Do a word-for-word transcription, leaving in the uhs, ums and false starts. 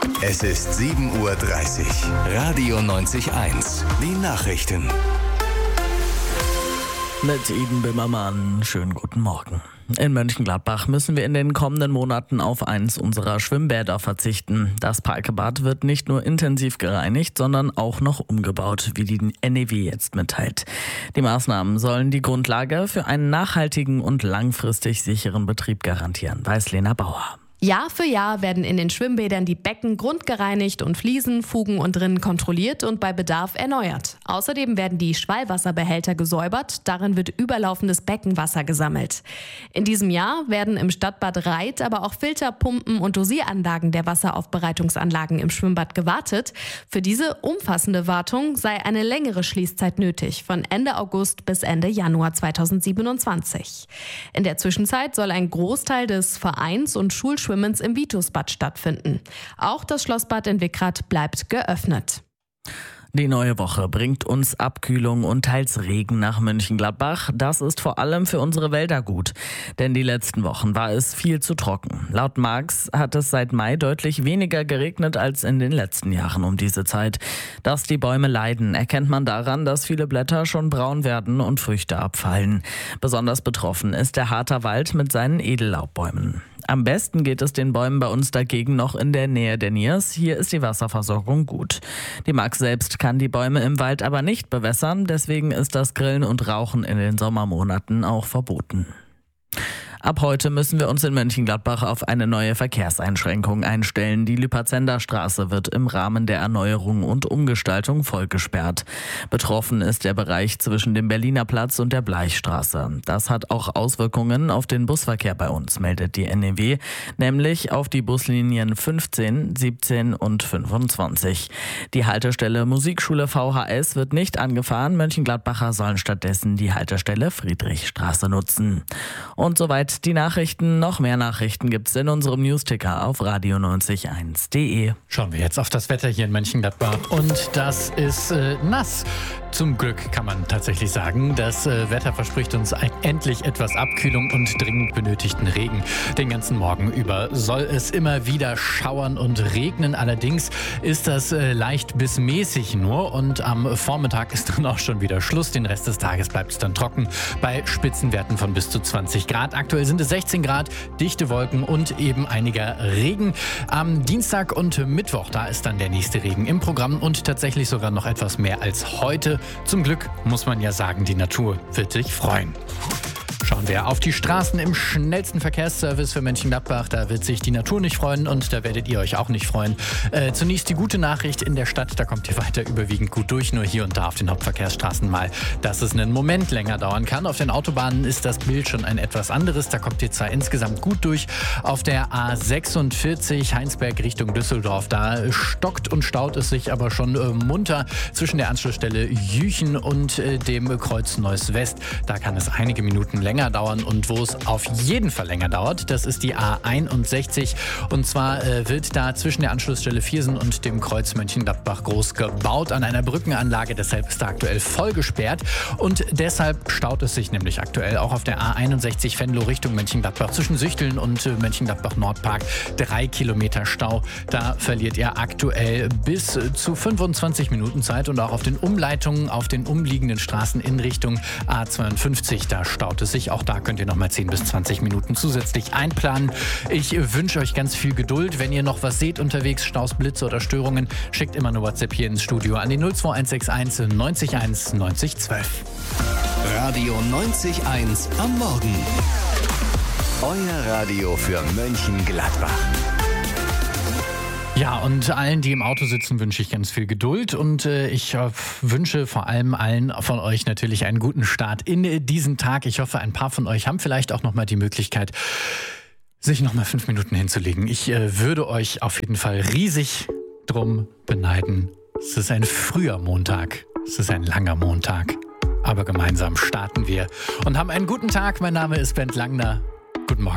Es ist sieben Uhr dreißig. Radio neunzig eins. Die Nachrichten. Mit Eden Bimmermann. Schönen guten Morgen. In Mönchengladbach müssen wir in den kommenden Monaten auf eins unserer Schwimmbäder verzichten. Das Parkebad wird nicht nur intensiv gereinigt, sondern auch noch umgebaut, wie die N E W jetzt mitteilt. Die Maßnahmen sollen die Grundlage für einen nachhaltigen und langfristig sicheren Betrieb garantieren, weiß Lena Bauer. Jahr für Jahr werden in den Schwimmbädern die Becken grundgereinigt und Fliesen, Fugen und Rinnen kontrolliert und bei Bedarf erneuert. Außerdem werden die Schwallwasserbehälter gesäubert, darin wird überlaufendes Beckenwasser gesammelt. In diesem Jahr werden im Stadtbad Reit aber auch Filter, Pumpen und Dosieranlagen der Wasseraufbereitungsanlagen im Schwimmbad gewartet. Für diese umfassende Wartung sei eine längere Schließzeit nötig, von Ende August bis Ende Januar zweitausendsiebenundzwanzig. In der Zwischenzeit soll ein Großteil des Vereins- und Schulschwimmens im Vitusbad stattfinden. Auch das Schlossbad in Wickrath bleibt geöffnet. Die neue Woche bringt uns Abkühlung und teils Regen nach Mönchengladbach. Das ist vor allem für unsere Wälder gut, denn die letzten Wochen war es viel zu trocken. Laut Marx hat es seit Mai deutlich weniger geregnet als in den letzten Jahren um diese Zeit. Dass die Bäume leiden, erkennt man daran, dass viele Blätter schon braun werden und Früchte abfallen. Besonders betroffen ist der Harter Wald mit seinen Edellaubbäumen. Am besten geht es den Bäumen bei uns dagegen noch in der Nähe der Niers. Hier ist die Wasserversorgung gut. Die Marx selbst kann die Bäume im Wald aber nicht bewässern. Deswegen ist das Grillen und Rauchen in den Sommermonaten auch verboten. Ab heute müssen wir uns in Mönchengladbach auf eine neue Verkehrseinschränkung einstellen. Die Lüperzender Straße wird im Rahmen der Erneuerung und Umgestaltung voll gesperrt. Betroffen ist der Bereich zwischen dem Berliner Platz und der Bleichstraße. Das hat auch Auswirkungen auf den Busverkehr bei uns, meldet die N E W, nämlich auf die Buslinien fünfzehn, siebzehn und fünfundzwanzig. Die Haltestelle Musikschule V H S wird nicht angefahren. Mönchengladbacher sollen stattdessen die Haltestelle Friedrichstraße nutzen. Und soweit die Nachrichten. Noch mehr Nachrichten gibt's in unserem Newsticker auf radio neunzig eins punkt de. Schauen wir jetzt auf das Wetter hier in Mönchengladbach. Und das ist äh, nass. Zum Glück kann man tatsächlich sagen. Das äh, Wetter verspricht uns ein, endlich etwas Abkühlung und dringend benötigten Regen. Den ganzen Morgen über soll es immer wieder schauern und regnen. Allerdings ist das äh, leicht bis mäßig nur. Und am Vormittag ist dann auch schon wieder Schluss. Den Rest des Tages bleibt es dann trocken bei Spitzenwerten von bis zu zwanzig Grad. Aktuell sind es sechzehn Grad, dichte Wolken und eben einiger Regen. Am Dienstag und Mittwoch, da ist dann der nächste Regen im Programm und tatsächlich sogar noch etwas mehr als heute. Zum Glück muss man ja sagen, die Natur wird sich freuen. Schauen wir auf die Straßen im schnellsten Verkehrsservice für Mönchengladbach. Da wird sich die Natur nicht freuen und da werdet ihr euch auch nicht freuen. Äh, zunächst die gute Nachricht in der Stadt. Da kommt ihr weiter überwiegend gut durch. Nur hier und da auf den Hauptverkehrsstraßen mal, dass es einen Moment länger dauern kann. Auf den Autobahnen ist das Bild schon ein etwas anderes. Da kommt ihr zwar insgesamt gut durch. Auf der A sechsundvierzig Heinsberg Richtung Düsseldorf, da stockt und staut es sich aber schon äh, munter zwischen der Anschlussstelle Jüchen und äh, dem Kreuz Neuss West. Da kann es einige Minuten länger dauern und wo es auf jeden Fall länger dauert, das ist die A einundsechzig und zwar äh, wird da zwischen der Anschlussstelle Viersen und dem Kreuz Mönchengladbach groß gebaut an einer Brückenanlage, deshalb ist da aktuell voll gesperrt und deshalb staut es sich nämlich aktuell auch auf der A einundsechzig Venlo Richtung Mönchengladbach zwischen Süchteln und äh, Mönchengladbach Nordpark drei Kilometer Stau, da verliert ihr aktuell bis äh, zu fünfundzwanzig Minuten Zeit und auch auf den Umleitungen auf den umliegenden Straßen in Richtung A zweiundfünfzig, da staut es sich. Auch da könnt ihr noch mal zehn bis zwanzig Minuten zusätzlich einplanen. Ich wünsche euch ganz viel Geduld. Wenn ihr noch was seht unterwegs, Staus, Blitze oder Störungen, schickt immer eine WhatsApp hier ins Studio an die null zwei eins sechs eins neunzig eins neunzig zwölf. Radio neunzig eins am Morgen. Euer Radio für Mönchengladbach. Ja, und allen, die im Auto sitzen, wünsche ich ganz viel Geduld und äh, ich äh, wünsche vor allem allen von euch natürlich einen guten Start in äh, diesen Tag. Ich hoffe, ein paar von euch haben vielleicht auch nochmal die Möglichkeit, sich nochmal fünf Minuten hinzulegen. Ich äh, würde euch auf jeden Fall riesig drum beneiden. Es ist ein früher Montag, es ist ein langer Montag, aber gemeinsam starten wir und haben einen guten Tag. Mein Name ist Bent Langner. Guten Morgen.